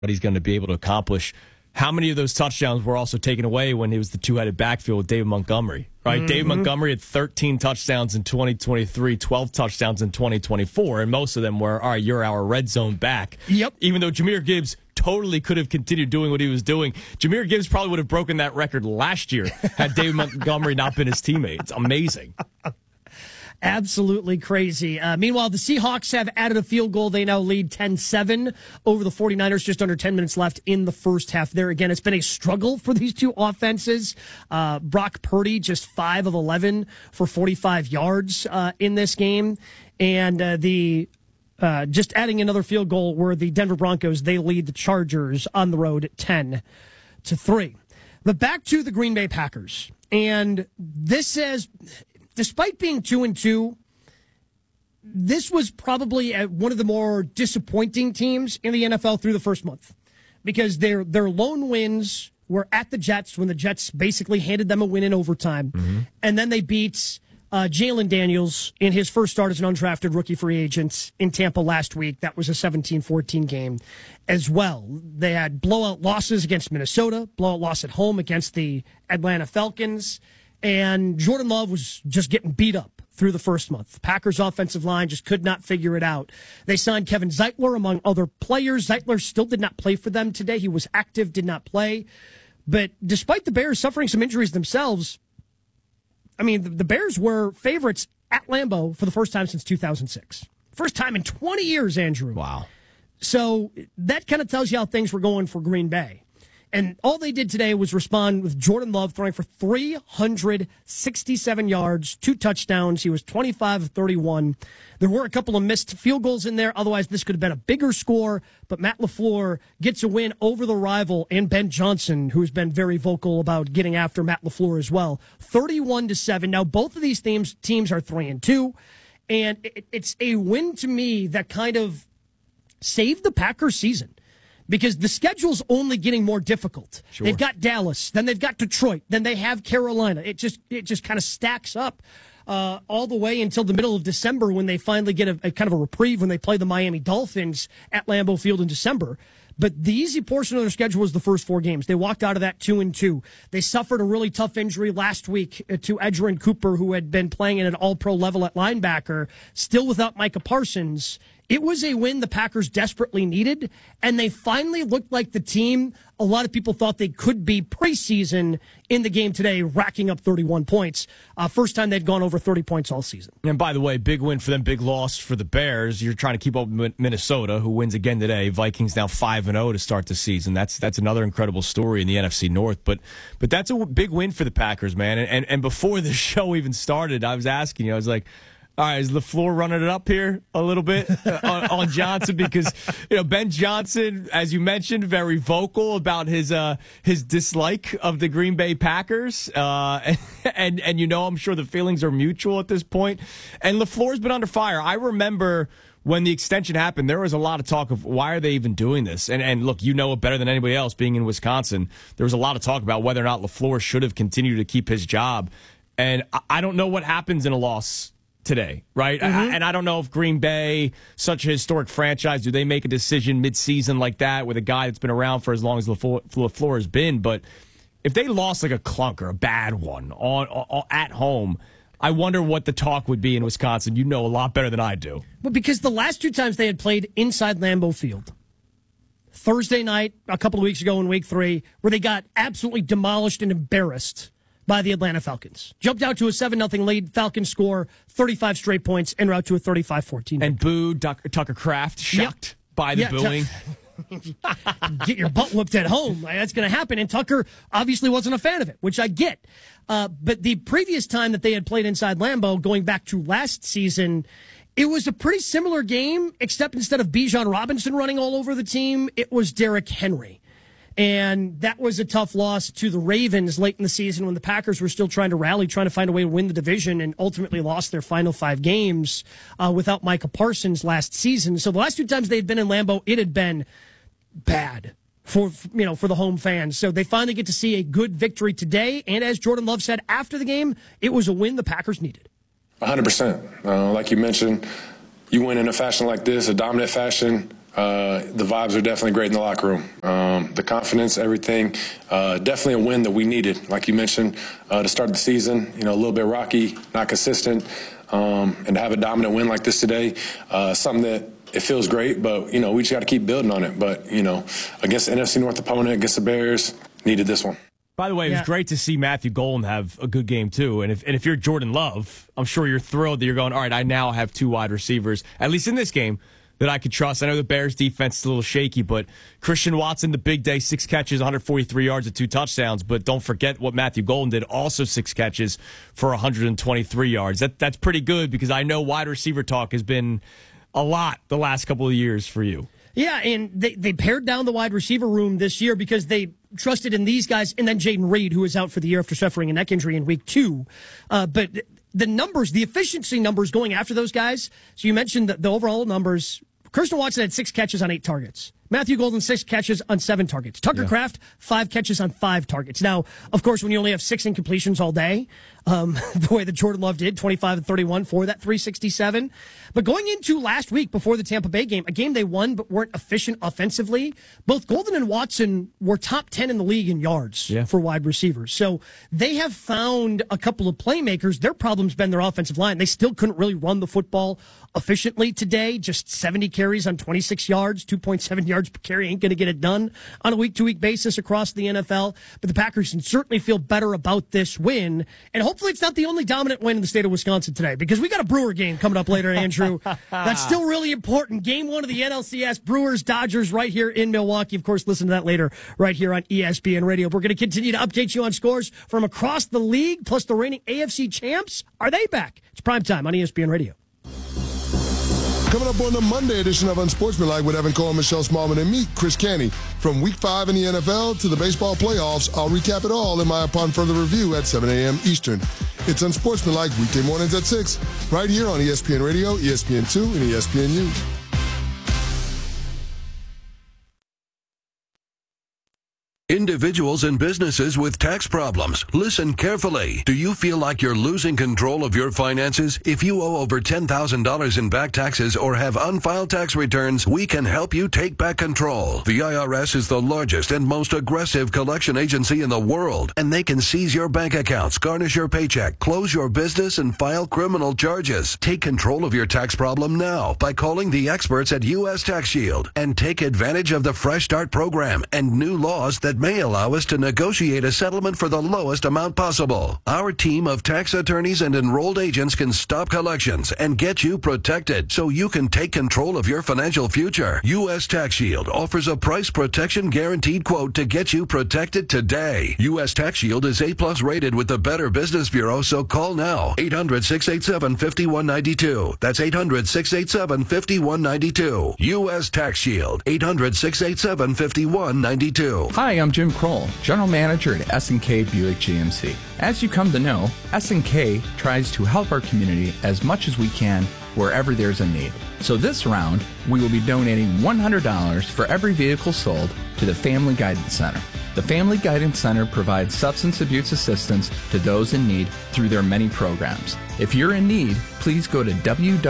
what he's going to be able to accomplish. How many of those touchdowns were also taken away when it was the two-headed backfield with David Montgomery, right? Mm-hmm. David Montgomery had 13 touchdowns in 2023, 12 touchdowns in 2024, and most of them were, all right, you're our red zone back. Yep. Even though Jahmyr Gibbs totally could have continued doing what he was doing. Jahmyr Gibbs probably would have broken that record last year had David Montgomery not been his teammate. It's amazing. Absolutely crazy. Meanwhile, the Seahawks have added a field goal. They now lead 10-7 over the 49ers, just under 10 minutes left in the first half there. Again, it's been a struggle for these two offenses. Brock Purdy, just 5 of 11 for 45 yards in this game. And just adding another field goal where the Denver Broncos, they lead the Chargers on the road at 10-3. But back to the Green Bay Packers. And this says, despite being 2-2, this was probably one of the more disappointing teams in the NFL through the first month, because their lone wins were at the Jets when the Jets basically handed them a win in overtime, and then they beat Jalen Daniels in his first start as an undrafted rookie free agent in Tampa last week. That was a 17-14 game as well. They had blowout losses against Minnesota, blowout loss at home against the Atlanta Falcons. And Jordan Love was just getting beat up through the first month. Packers offensive line just could not figure it out. They signed Kevin Zeitler among other players. Zeitler still did not play for them today. He was active, did not play. But despite the Bears suffering some injuries themselves, I mean, the Bears were favorites at Lambeau for the first time since 2006. First time in 20 years, Andrew. Wow. So that kind of tells you how things were going for Green Bay. And all they did today was respond with Jordan Love throwing for 367 yards, 2 touchdowns. He was 25 of 31. There were a couple of missed field goals in there. Otherwise, this could have been a bigger score. But Matt LaFleur gets a win over the rival, and Ben Johnson, who's been very vocal about getting after Matt LaFleur as well. 31-7. Now, both of these teams are 3-2. And it's a win to me that kind of saved the Packers season, because the schedule's only getting more difficult. Sure. They've got Dallas, then they've got Detroit, then they have Carolina. It just kind of stacks up all the way until the middle of December, when they finally get a kind of a reprieve when they play the Miami Dolphins at Lambeau Field in December. But the easy portion of their schedule was the first 4 games. They walked out of that 2-2. They suffered a really tough injury last week to Edgerrin Cooper, who had been playing at an all-pro level at linebacker, still without Micah Parsons. It was a win the Packers desperately needed, and they finally looked like the team a lot of people thought they could be preseason in the game today, racking up 31 points. First time they'd gone over 30 points all season. And by the way, big win for them, big loss for the Bears. You're trying to keep up with Minnesota, who wins again today. Vikings now 5-0 to start the season. That's another incredible story in the NFC North. But that's a big win for the Packers, man. And before the show even started, I was asking you, I was like, all right, is LaFleur running it up here a little bit on Johnson? Because, Ben Johnson, as you mentioned, very vocal about his dislike of the Green Bay Packers. And I'm sure the feelings are mutual at this point. And LaFleur's been under fire. I remember when the extension happened, there was a lot of talk of why are they even doing this? And look, you know it better than anybody else being in Wisconsin. There was a lot of talk about whether or not LaFleur should have continued to keep his job. And I don't know what happens in a loss today, right? Mm-hmm. And I don't know if Green Bay, such a historic franchise, do they make a decision mid-season like that with a guy that's been around for as long as LaFleur has been? But if they lost like a clunker, a bad one at home, I wonder what the talk would be in Wisconsin. You know a lot better than I do. Well, because the last 2 times they had played inside Lambeau Field, Thursday night a couple of weeks ago in Week 3, where they got absolutely demolished and embarrassed by the Atlanta Falcons. Jumped out to a 7-0 lead. Falcons score 35 straight points en route to a 35-14. And booed Tucker Kraft, shocked by the booing. Get your butt whooped at home. That's going to happen. And Tucker obviously wasn't a fan of it, which I get. But the previous time that they had played inside Lambeau, going back to last season, it was a pretty similar game, except instead of Bijan Robinson running all over the team, it was Derrick Henry. And that was a tough loss to the Ravens late in the season when the Packers were still trying to rally, trying to find a way to win the division, and ultimately lost their final 5 games without Micah Parsons last season. So the last 2 times they had been in Lambeau, it had been bad for the home fans. So they finally get to see a good victory today. And as Jordan Love said after the game, it was a win the Packers needed. 100%. Like you mentioned, you win in a fashion like this, a dominant fashion. The vibes are definitely great in the locker room. The confidence, everything, definitely a win that we needed, like you mentioned, to start the season. A little bit rocky, not consistent, and to have a dominant win like this today, something that it feels great, but, we just got to keep building on it. But, against the NFC North opponent, against the Bears, needed this one. By the way, it was great to see Matthew Golden have a good game, too. And if you're Jordan Love, I'm sure you're thrilled that you're going, all right, I now have 2 wide receivers, at least in this game, that I could trust. I know the Bears' defense is a little shaky, but Christian Watson, the big day, 6 catches, 143 yards, and 2 touchdowns. But don't forget what Matthew Golden did, also 6 catches for 123 yards. That's pretty good, because I know wide receiver talk has been a lot the last couple of years for you. Yeah, and they pared down the wide receiver room this year because they trusted in these guys, and then Jaden Reed, who was out for the year after suffering a neck injury in week 2. But the numbers, the efficiency numbers going after those guys, so you mentioned the overall numbers. Kirsten Watson had 6 catches on 8 targets. Matthew Golden, 6 catches on 7 targets. Tucker Kraft, 5 catches on 5 targets. Now, of course, when you only have 6 incompletions all day, the way that Jordan Love did, 25 and 31 for that 367. But going into last week before the Tampa Bay game, a game they won but weren't efficient offensively, both Golden and Watson were top 10 in the league in yards for wide receivers. So they have found a couple of playmakers. Their problem's been their offensive line. They still couldn't really run the football efficiently today. Just 70 carries on 26 yards, 2.7 yards per carry ain't going to get it done on a week-to-week basis across the NFL. But the Packers can certainly feel better about this win. And hopefully it's not the only dominant win in the state of Wisconsin today, because we got a Brewer game coming up later, Andrew. That's still really important. Game 1 of the NLCS, Brewers-Dodgers right here in Milwaukee. Of course, listen to that later right here on ESPN Radio. We're going to continue to update you on scores from across the league, plus the reigning AFC champs. Are they back? It's primetime on ESPN Radio. Coming up on the Monday edition of Unsportsmanlike with Evan Cole, Michelle Smallman, and me, Chris Canty. From Week 5 in the NFL to the baseball playoffs, I'll recap it all in my Upon Further Review at 7 a.m. Eastern. It's Unsportsmanlike weekday mornings at 6, right here on ESPN Radio, ESPN2, and ESPNU. Individuals and businesses with tax problems, listen carefully. Do you feel like you're losing control of your finances? If you owe over $10,000 in back taxes or have unfiled tax returns, we can help you take back control. The IRS is the largest and most aggressive collection agency in the world, and they can seize your bank accounts, garnish your paycheck, close your business, and file criminal charges. Take control of your tax problem now by calling the experts at U.S. Tax Shield and take advantage of the Fresh Start program and new laws that may allow us to negotiate a settlement for the lowest amount possible. Our team of tax attorneys and enrolled agents can stop collections and get you protected so you can take control of your financial future. U.S. Tax Shield offers a price protection guaranteed quote to get you protected today. U.S. Tax Shield is A+ rated with the Better Business Bureau, so call now. 800-687-5192. That's 800-687-5192. U.S. Tax Shield. 800-687-5192. Hi, I'm Jim Kroll, General Manager at S&K Buick GMC. As you come to know, S&K tries to help our community as much as we can wherever there's a need. So this round, we will be donating $100 for every vehicle sold to the Family Guidance Center. The Family Guidance Center provides substance abuse assistance to those in need through their many programs. If you're in need, please go to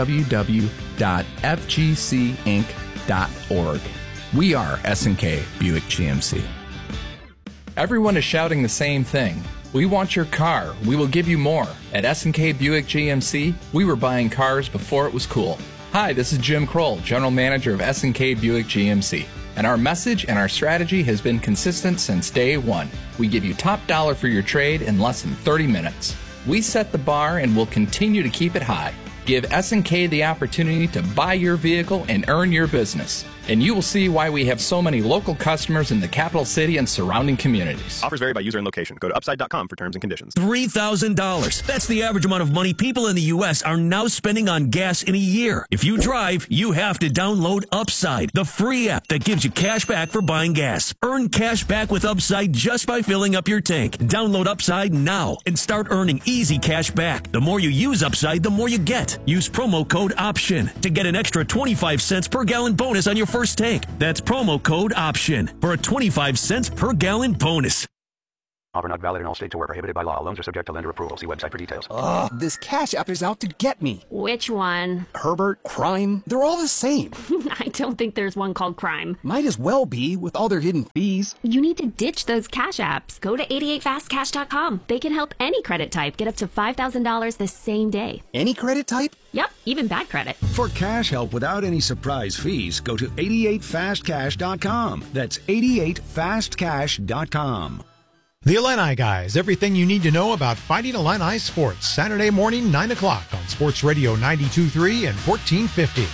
www.fgcinc.org. We are S&K Buick GMC. Everyone is shouting the same thing. We want your car. We will give you more. At S&K Buick GMC, we were buying cars before it was cool. Hi, this is Jim Kroll, General Manager of S&K Buick GMC. And our message and our strategy has been consistent since day one. We give you top dollar for your trade in less than 30 minutes. We set the bar and will continue to keep it high. Give S&K the opportunity to buy your vehicle and earn your business. And you will see why we have so many local customers in the capital city and surrounding communities. Offers vary by user and location. Go to upside.com for terms and conditions. $3,000. That's the average amount of money people in the U.S. are now spending on gas in a year. If you drive, you have to download Upside, the free app that gives you cash back for buying gas. Earn cash back with Upside just by filling up your tank. Download Upside now and start earning easy cash back. The more you use Upside, the more you get. Use promo code OPTION to get an extra 25 cents per gallon bonus on your first tank. That's promo code OPTION for a 25 cents per gallon bonus. Offer not valid in all states or where prohibited by law. Loans are subject to lender approval. See website for details. Ugh, this Cash App is out to get me. Which one? Herbert, Crime, they're all the same. I don't think there's one called Crime. Might as well be with all their hidden fees. You need to ditch those Cash Apps. Go to 88fastcash.com. They can help any credit type get up to $5,000 the same day. Any credit type? Yep, even bad credit. For cash help without any surprise fees, go to 88fastcash.com. That's 88fastcash.com. The Illini Guys, everything you need to know about Fighting Illini sports. Saturday morning, 9 o'clock on Sports Radio 92.3 and 1450.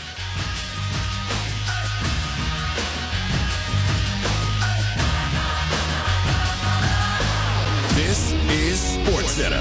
This is SportsCenter.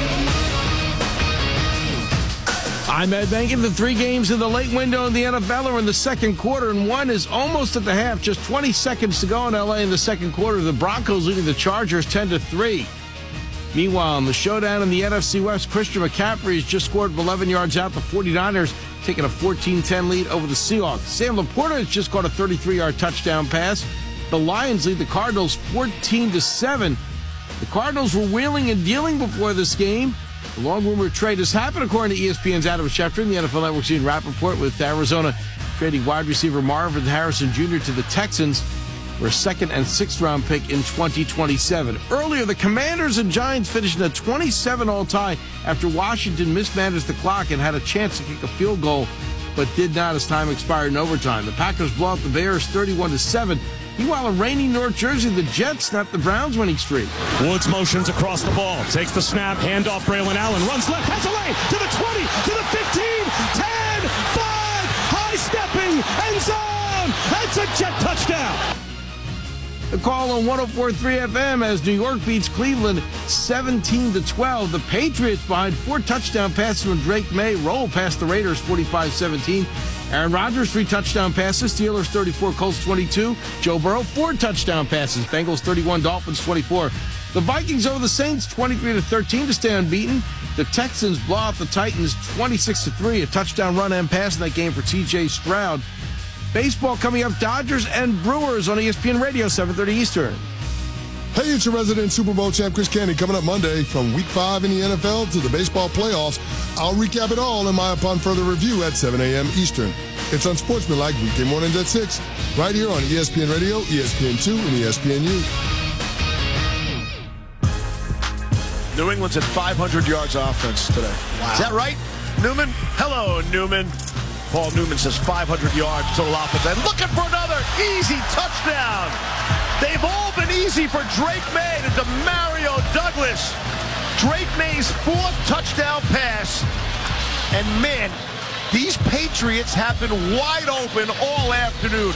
I'm Ed Bankin. The three games in the late window in the NFL are in the second quarter, and one is almost at the half. Just 20 seconds to go in L.A. in the second quarter. The Broncos leading the Chargers 10-3. Meanwhile, in the showdown in the NFC West, Christian McCaffrey has just scored 11 yards out. The 49ers taking a 14-10 lead over the Seahawks. Sam Laporta has just caught a 33-yard touchdown pass. The Lions lead the Cardinals 14-7. The Cardinals were wheeling and dealing before this game. The long-rumored trade has happened, according to ESPN's Adam Schefter and the NFL Network's Ian Rappaport, with Arizona trading wide receiver Marvin Harrison Jr. to the Texans for a second and sixth-round pick in 2027. Earlier, the Commanders and Giants finished in a 27-all tie after Washington mismanaged the clock and had a chance to kick a field goal, but did not as time expired in overtime. The Packers blow out the Bears 31-7. Meanwhile, in rainy North Jersey, the Jets snapped the Browns' winning streak. Woods motions across the ball, takes the snap, handoff, Braylon Allen, runs left, has a lane, to the 20, to the 15, 10, 5, high-stepping, end zone! That's a Jet touchdown! The call on 104.3 FM as New York beats Cleveland 17-12. The Patriots behind 4 touchdown passes from Drake May roll past the Raiders 45-17. Aaron Rodgers 3 touchdown passes. Steelers 34, Colts 22. Joe Burrow 4 touchdown passes. Bengals 31, Dolphins 24. The Vikings over the Saints 23-13 to stay unbeaten. The Texans blow out the Titans 26-3. A touchdown run and pass in that game for T.J. Stroud. Baseball coming up, Dodgers and Brewers on ESPN Radio, 7:30 Eastern. Hey, it's your resident Super Bowl champ, Chris Canty, coming up Monday from Week 5 in the NFL to the baseball playoffs. I'll recap it all in my Upon Further Review at 7 a.m. Eastern. It's Unsportsmanlike weekday mornings at 6, right here on ESPN Radio, ESPN2, and ESPNU. New England's at 500 yards offense today. Wow. Is that right, Newman? Hello, Newman. Paul Newman says 500 yards total offense. And looking for another easy touchdown. They've all been easy for Drake May to Demario Douglas. Drake May's 4th touchdown pass. And man, these Patriots have been wide open all afternoon.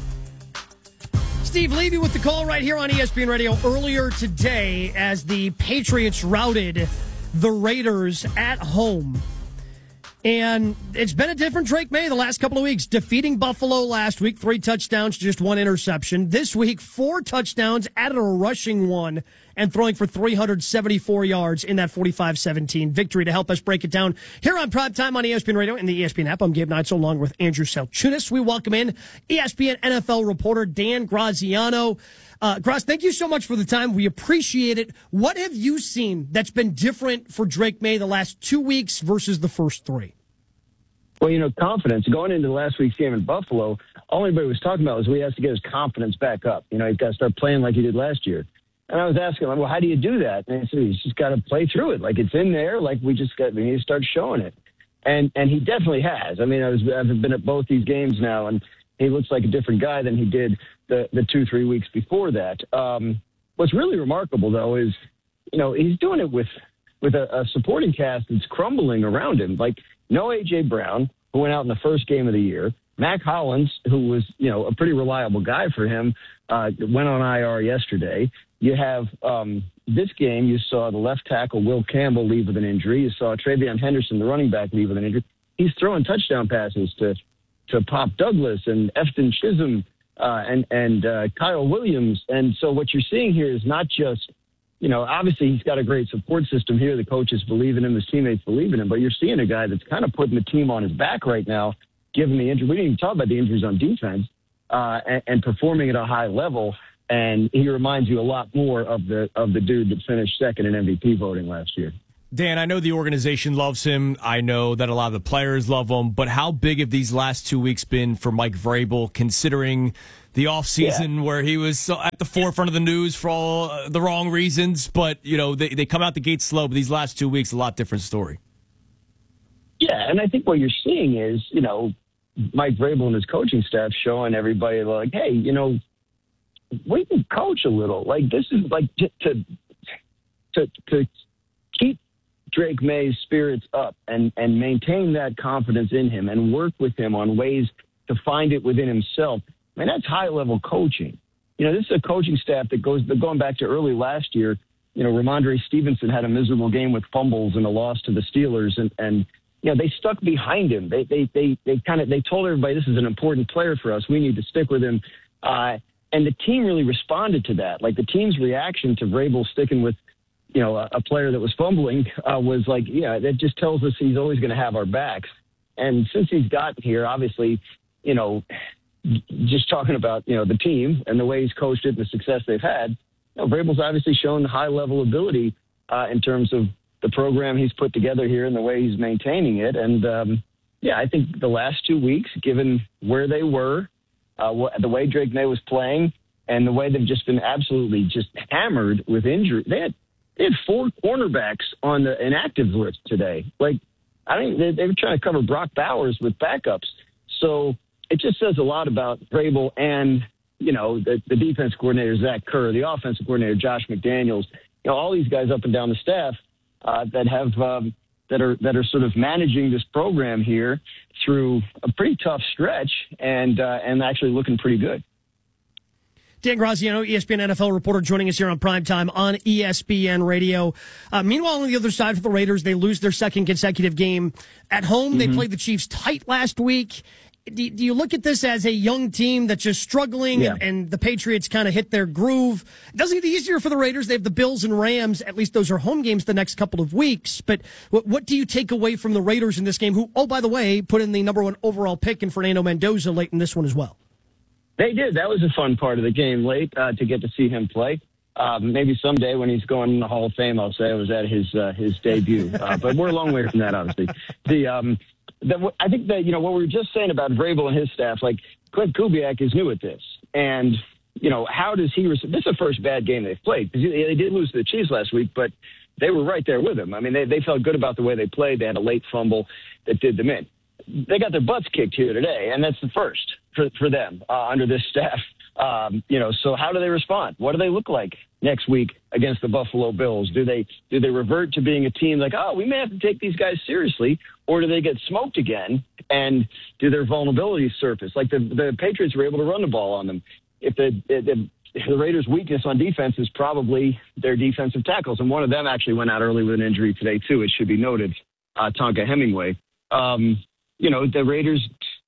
Steve Levy with the call right here on ESPN Radio earlier today as the Patriots routed the Raiders at home. And it's been a different Drake May the last couple of weeks. Defeating Buffalo last week, 3 touchdowns, just 1 interception. This week, 4 touchdowns, added a rushing 1, and throwing for 374 yards in that 45-17 victory. To help us break it down here on Primetime on ESPN Radio and the ESPN app, I'm Gabe Neitzel along with Andrew Salchunas. We welcome in ESPN NFL reporter Dan Graziano. Graz, thank you so much for the time. We appreciate it. What have you seen that's been different for Drake May the last 2 weeks versus the first 3? Well, confidence. Going into last week's game in Buffalo, all anybody was talking about was he has to get his confidence back up. He's got to start playing like he did last year. And I was asking him, well, how do you do that? And he said, he's just got to play through it. Like, it's in there. Like, we need to start showing it. And he definitely has. I mean, I've been at both these games now, and he looks like a different guy than he did the 2-3 weeks before that. What's really remarkable, though, is, he's doing it with a supporting cast that's crumbling around him. Like, no A.J. Brown, who went out in the first game of the year. Mac Hollins, who was, a pretty reliable guy for him, went on IR yesterday. You have this game, you saw the left tackle, Will Campbell, leave with an injury. You saw Travion Henderson, the running back, leave with an injury. He's throwing touchdown passes to Pop Douglas and Efton Chisholm and Kyle Williams. And so what you're seeing here is not just, obviously he's got a great support system here. The coaches believe in him. His teammates believe in him. But you're seeing a guy that's kind of putting the team on his back right now, given the injury. We didn't even talk about the injuries on defense and performing at a high level. And he reminds you a lot more of the dude that finished second in MVP voting last year. Dan, I know the organization loves him. I know that a lot of the players love him. But how big have these last 2 weeks been for Mike Vrabel, considering the offseason where he was at the forefront of the news for all the wrong reasons? But, they come out the gate slow, but these last 2 weeks, a lot different story. Yeah, and I think what you're seeing is, Mike Vrabel and his coaching staff showing everybody, like, hey, we can coach a little. Like, this is like to keep Drake May's spirits up and maintain that confidence in him and work with him on ways to find it within himself. I mean, that's high-level coaching. This is a coaching staff that going back to early last year. Ramondre Stevenson had a miserable game with fumbles and a loss to the Steelers, and they stuck behind him. They told everybody, this is an important player for us. We need to stick with him. And the team really responded to that. Like, the team's reaction to Vrabel sticking with, a player that was fumbling was like, that just tells us he's always going to have our backs. And since he's gotten here, obviously, just talking about, the team and the way he's coached it and the success they've had, Vrabel's obviously shown high-level ability in terms of the program he's put together here and the way he's maintaining it. And, I think the last 2 weeks, given where they were, the way Drake May was playing, and the way they've just been absolutely just hammered with injury. They had 4 cornerbacks on the inactive list today. Like, I think they were trying to cover Brock Bowers with backups. So it just says a lot about Vrabel and, the defense coordinator, Zach Kerr, the offensive coordinator, Josh McDaniels, all these guys up and down the staff that are sort of managing this program here through a pretty tough stretch and actually looking pretty good. Dan Graziano, ESPN NFL reporter, joining us here on Primetime on ESPN Radio. Meanwhile, on the other side for the Raiders, they lose their second consecutive game at home. They played the Chiefs tight last week. Do you look at this as a young team that's just struggling and the Patriots kind of hit their groove? It doesn't get easier for the Raiders. They have the Bills and Rams. At least those are home games the next couple of weeks. But what do you take away from the Raiders in this game, who, oh, by the way, put in the number 1 overall pick in Fernando Mendoza late in this one as well? They did. That was a fun part of the game late to get to see him play. Maybe someday when he's going in the Hall of Fame, I'll say I was at his debut. But we're a long way from that, obviously. I think that, what we were just saying about Vrabel and his staff, like Clint Kubiak is new at this. And, how does he this is the first bad game they've played. Because they did lose to the Chiefs last week, but they were right there with him. I mean, they felt good about the way they played. They had a late fumble that did them in. They got their butts kicked here today, and that's the first for them under this staff. So how do they respond? What do they look like next week against the Buffalo Bills? Do they revert to being a team like, oh, we may have to take these guys seriously, or do they get smoked again and do their vulnerabilities surface? Like the Patriots were able to run the ball on them. If the Raiders' weakness on defense is probably their defensive tackles, and one of them actually went out early with an injury today too. It should be noted, Tonka Hemingway. The Raiders,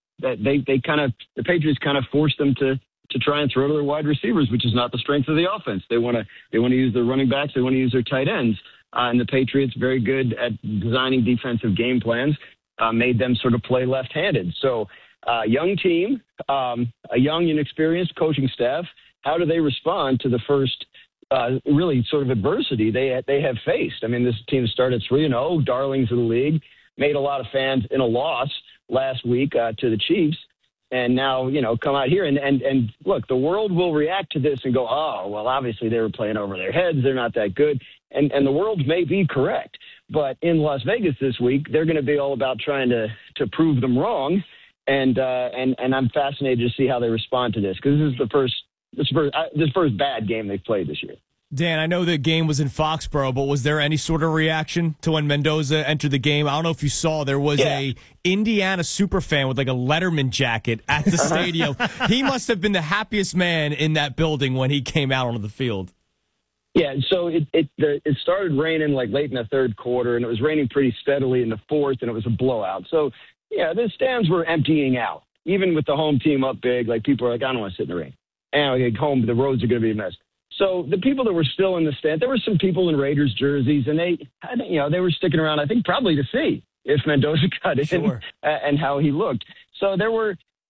the Patriots kind of forced them to try and throw to their wide receivers, which is not the strength of the offense. They want to use their running backs. They want to use their tight ends. And the Patriots, very good at designing defensive game plans, made them sort of play left-handed. So young team, a young, inexperienced coaching staff, how do they respond to the first really sort of adversity they have faced? I mean, this team started 3-0, darlings of the league, made a lot of fans in a loss last week to the Chiefs. And now, come out here and look, the world will react to this and go, oh, well, obviously they were playing over their heads. They're not that good. And the world may be correct. But in Las Vegas this week, they're going to be all about trying to prove them wrong. And I'm fascinated to see how they respond to this, because this is the first bad game they've played this year. Dan, I know the game was in Foxborough, but was there any sort of reaction to when Mendoza entered the game? I don't know if you saw, there was a Indiana superfan with like a Letterman jacket at the stadium. He must have been the happiest man in that building when he came out onto the field. Yeah, so it started raining like late in the third quarter, and it was raining pretty steadily in the fourth, and it was a blowout. So, yeah, the stands were emptying out. Even with the home team up big, like people are like, I don't want to sit in the rain. And I get home, the roads are going to be a mess. So the people that were still in the stand, there were some people in Raiders jerseys, and they were sticking around, I think, probably to see if Mendoza got in and how he looked. So there were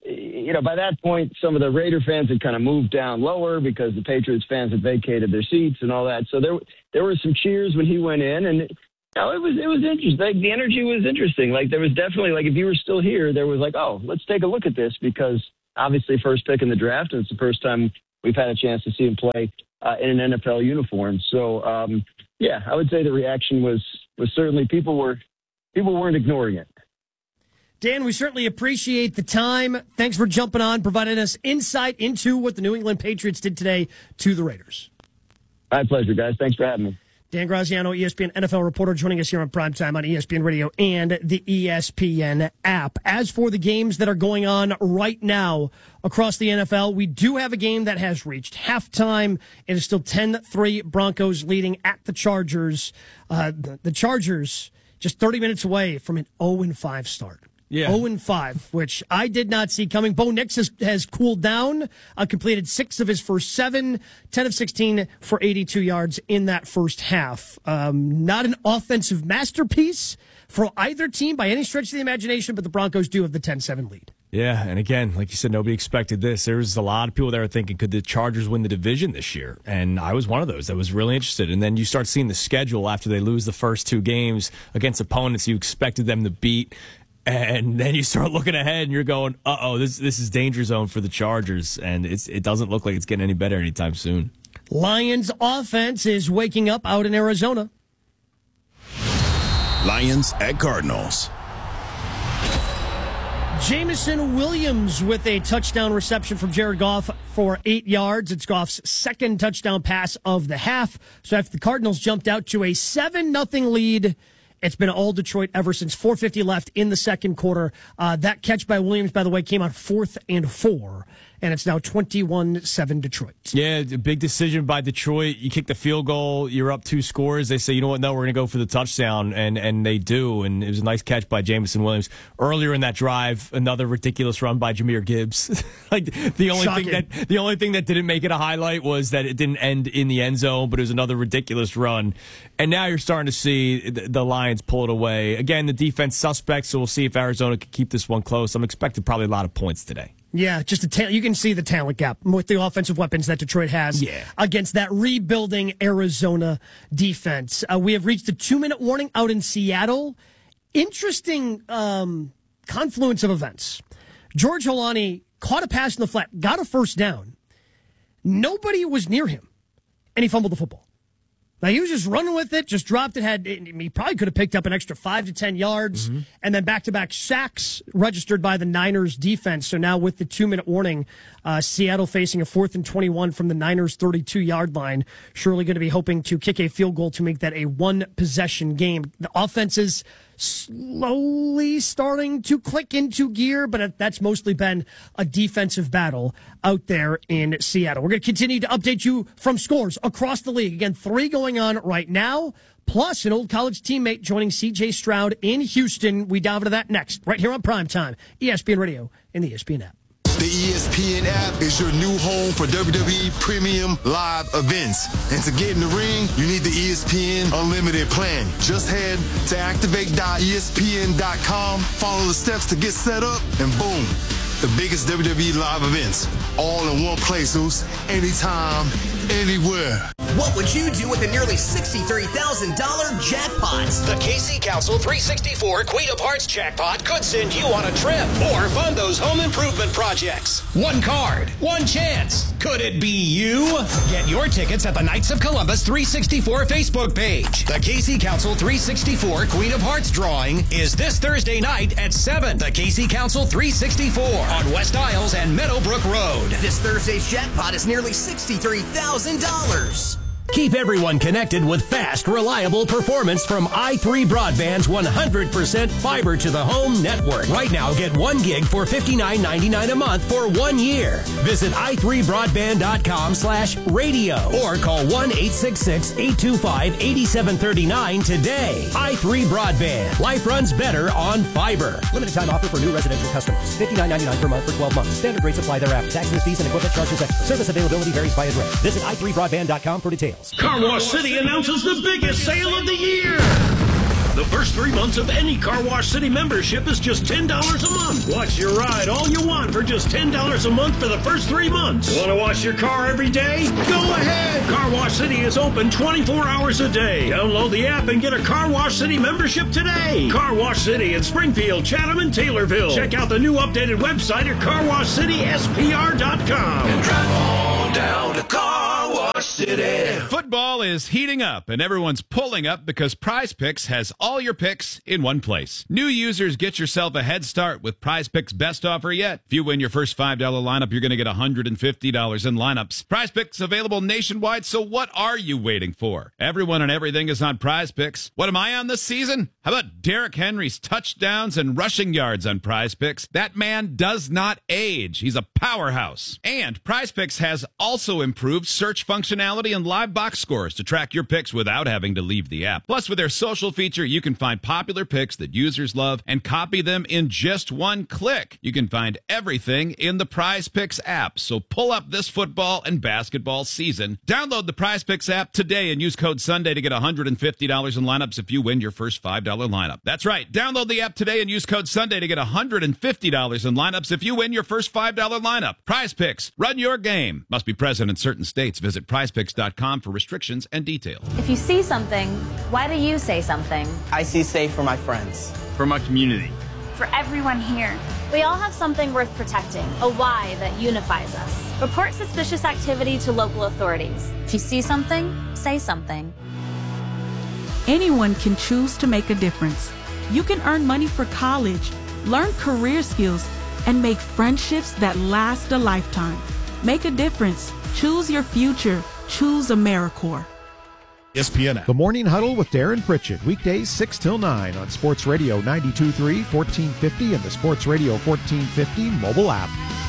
by that point, some of the Raider fans had kind of moved down lower because the Patriots fans had vacated their seats and all that. So there were some cheers when he went in, and it was interesting. Like, the energy was interesting. Like, there was definitely, like, if you were still here, there was like, oh, let's take a look at this, because obviously first pick in the draft, and it's the first time we've had a chance to see him play in an NFL uniform. So, I would say the reaction was certainly people weren't ignoring it. Dan, we certainly appreciate the time. Thanks for jumping on, providing us insight into what the New England Patriots did today to the Raiders. My pleasure, guys. Thanks for having me. Dan Graziano, ESPN NFL reporter, joining us here on Primetime on ESPN Radio and the ESPN app. As for the games that are going on right now across the NFL, we do have a game that has reached halftime. It is still 10-3 Broncos leading at the Chargers. The Chargers just 30 minutes away from an 0-5 start. Yeah. 0-5, which I did not see coming. Bo Nix has cooled down, completed 6 of his first 7, 10 of 16 for 82 yards in that first half. Not an offensive masterpiece for either team by any stretch of the imagination, but the Broncos do have the 10-7 lead. Yeah, and again, like you said, nobody expected this. There was a lot of people that were thinking, could the Chargers win the division this year? And I was one of those that was really interested. And then you start seeing the schedule after they lose the first 2 games against opponents you expected them to beat. And then you start looking ahead and you're going, this is danger zone for the Chargers. And it doesn't look like it's getting any better anytime soon. Lions offense is waking up out in Arizona. Lions at Cardinals. Jameson Williams with a touchdown reception from Jared Goff for 8 yards. It's Goff's second touchdown pass of the half. So after the Cardinals jumped out to a 7-0 lead, it's been all Detroit ever since. 4:50 left in the second quarter. That catch by Williams, by the way, came on 4th and 4, and it's now 21-7 Detroit. Yeah, a big decision by Detroit. You kick the field goal, you're up 2 scores. They say, you know what, no, we're going to go for the touchdown, and they do. And it was a nice catch by Jameson Williams. Earlier in that drive, another ridiculous run by Jahmyr Gibbs. Like the only thing that didn't make it a highlight was that it didn't end in the end zone, but it was another ridiculous run. And now you're starting to see the Lions pull it away. Again, the defense suspect, so we'll see if Arizona can keep this one close. I'm expecting probably a lot of points today. Yeah, just you can see the talent gap with the offensive weapons that Detroit has against that rebuilding Arizona defense. We have reached the 2-minute warning out in Seattle. Interesting confluence of events. George Holani caught a pass in the flat, got a first down. Nobody was near him, and he fumbled the football. Now, he was just running with it, just dropped it. He probably could have picked up an extra 5 to 10 yards, and then back-to-back sacks registered by the Niners defense. So now with the 2-minute warning, Seattle facing a 4th and 21 from the Niners 32-yard line. Surely going to be hoping to kick a field goal to make that a one-possession game. The offense is slowly starting to click into gear, but that's mostly been a defensive battle out there in Seattle. We're going to continue to update you from scores across the league. Again, 3 going on right now, plus an old college teammate joining C.J. Stroud in Houston. We dive into that next, right here on Primetime, ESPN Radio and the ESPN app. The ESPN app is your new home for WWE Premium Live events. And to get in the ring, you need the ESPN Unlimited plan. Just head to activate.espn.com, follow the steps to get set up, and boom, the biggest WWE live events, all in one place, Zeus, anytime, anywhere. What would you do with a nearly $63,000 jackpot? The KC Council 364 Queen of Hearts jackpot could send you on a trip or fund those home improvement projects. One card, one chance. Could it be you? Get your tickets at the Knights of Columbus 364 Facebook page. The KC Council 364 Queen of Hearts drawing is this Thursday night at 7. The KC Council 364 on West Isles and Meadowbrook Road. This Thursday's jackpot is nearly $63,000. Keep everyone connected with fast, reliable performance from i3 Broadband's 100% fiber to the home network. Right now, get 1 gig for $59.99 a month for 1 year. Visit i3broadband.com/radio or call 1-866-825-8739 today. i3 Broadband. Life runs better on fiber. Limited time offer for new residential customers. $59.99 per month for 12 months. Standard rates apply thereafter. Taxes, fees, and equipment charges extra. Service availability varies by address. Visit i3broadband.com for details. Car Wash City announces the biggest sale of the year. The first 3 months of any Car Wash City membership is just $10 a month. Watch your ride all you want for just $10 a month for the first 3 months. Want to wash your car every day? Go ahead. Car Wash City is open 24 hours a day. Download the app and get a Car Wash City membership today. Car Wash City in Springfield, Chatham, and Taylorville. Check out the new updated website at carwashcityspr.com. And drive on down to Car Wash City. Football is heating up, and everyone's pulling up because Prize Picks has all your picks in one place. New users, get yourself a head start with Prize Picks' best offer yet. If you win your first $5 lineup, you're going to get $150 in lineups. Prize Picks available nationwide, so what are you waiting for? Everyone and everything is on Prize Picks. What am I on this season? How about Derrick Henry's touchdowns and rushing yards on Prize Picks? That man does not age. He's a powerhouse. And Prize Picks has also improved search functionality and live box scores to track your picks without having to leave the app. Plus, with their social feature, you can find popular picks that users love and copy them in just one click. You can find everything in the Prize Picks app. So pull up this football and basketball season. Download the Prize Picks app today and use code Sunday to get $150 in lineups if you win your first $5 lineup. That's right. Download the app today and use code Sunday to get $150 in lineups if you win your first $5 lineup. Prize Picks. Run your game. Must be present in certain states. Visit prizepicks.com for restrictions and details. If you see something, why do you say something? I see safe for my friends. For my community. For everyone here. We all have something worth protecting, a why that unifies us. Report suspicious activity to local authorities. If you see something, say something. Anyone can choose to make a difference. You can earn money for college, learn career skills, and make friendships that last a lifetime. Make a difference. Choose your future. Choose AmeriCorps. ESPN. The Morning Huddle with Darren Pritchett. Weekdays 6 till 9 on Sports Radio 92.3, 1450, and the Sports Radio 1450 mobile app.